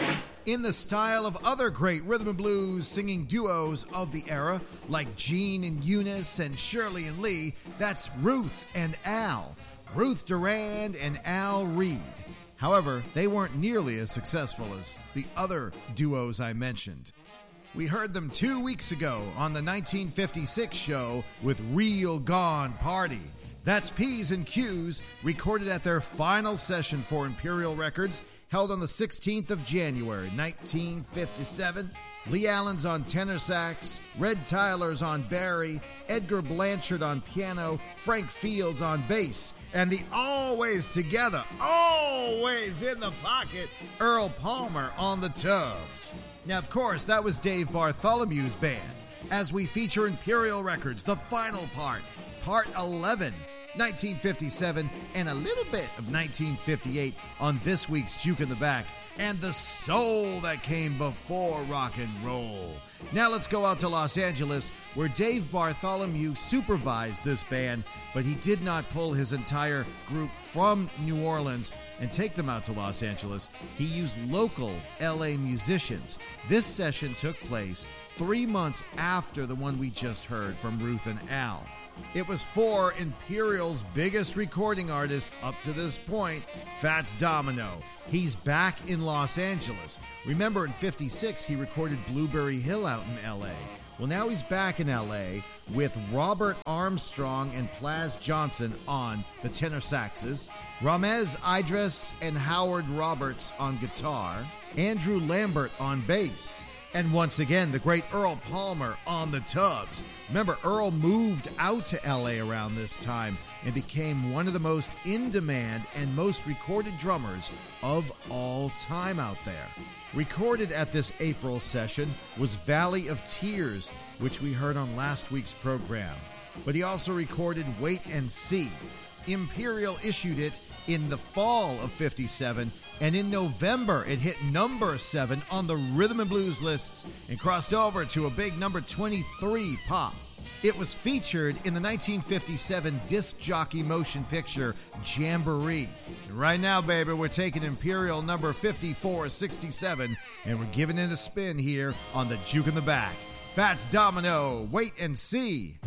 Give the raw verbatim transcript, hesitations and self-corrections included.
In the style of other great rhythm and blues singing duos of the era, like Gene and Eunice and Shirley and Lee, that's Ruth and Al. Ruth Durand and Al Reed. However, they weren't nearly as successful as the other duos I mentioned. We heard them two weeks ago on the nineteen fifty-six show with Real Gone Party. That's P's and Q's, recorded at their final session for Imperial Records, held on the sixteenth of January, nineteen fifty-seven. Lee Allen's on tenor sax, Red Tyler's on bari, Edgar Blanchard on piano, Frank Fields on bass, and the always together, always in the pocket, Earl Palmer on the tubs. Now, of course, that was Dave Bartholomew's band, as we feature Imperial Records, the final part, part eleven, nineteen fifty-seven, and a little bit of nineteen fifty-eight on this week's Juke in the Back, and the soul that came before rock and roll. Now let's go out to Los Angeles, where Dave Bartholomew supervised this band, but he did not pull his entire group from New Orleans and take them out to Los Angeles. He used local L A musicians. This session took place three months after the one we just heard from Ruth and Al. It was for Imperial's biggest recording artist up to this point, Fats Domino. He's back in Los Angeles. Remember, in fifty-six, he recorded Blueberry Hill out in L A. Well, now he's back in L A with Robert Armstrong and Plaz Johnson on the tenor saxes, Ramez Idris and Howard Roberts on guitar, Andrew Lambert on bass, and once again, the great Earl Palmer on the tubs. Remember, Earl moved out to L A around this time and became one of the most in-demand and most recorded drummers of all time out there. Recorded at this April session was Valley of Tears, which we heard on last week's program. But he also recorded Wait and See. Imperial issued it in the fall of fifty-seven, and in November it hit number seven on the Rhythm and Blues lists and crossed over to a big number twenty-three pop. It was featured in the nineteen fifty-seven disc jockey motion picture Jamboree. And right now, baby, we're taking Imperial number fifty-four sixty-seven, and we're giving it a spin here on the Juke in the Back. Fats Domino, Wait and See.